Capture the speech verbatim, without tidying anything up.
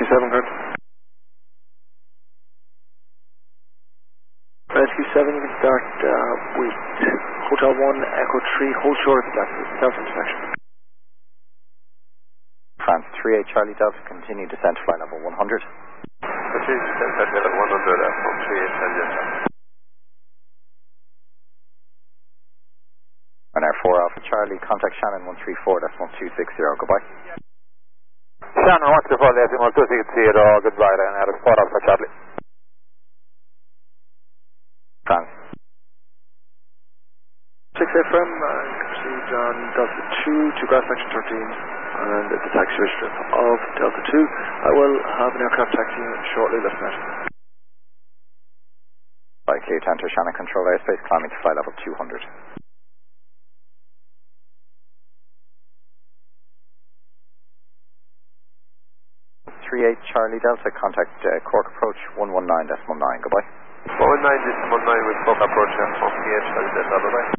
seven, correct. Rescue seven, you can start uh, with Hotel one, Echo three, hold short of that, self-inspection. France three eight Charlie Delta, continue descent to flight level one hundred. Continue descent to level one hundred, F one three eight Charlie Delta. Ryanair four Alpha Charlie, contact Shannon one three four, that's one two six zero, goodbye. Shannon one three four, that's one two six zero, goodbye, Ryanair four Alpha Charlie. France. six F M, uh, proceed on Delta two to ground section thirteen, and the taxi register of Delta two. I will have an aircraft taxi shortly, listen out. Flight clear to enter Shannon control airspace, climbing to flight level two hundred. three eight Charlie Delta, contact uh, Cork approach one one nine decimal nine, goodbye. one one nine decimal nine with Cork approach, F one three eight Charlie Delta, bye bye.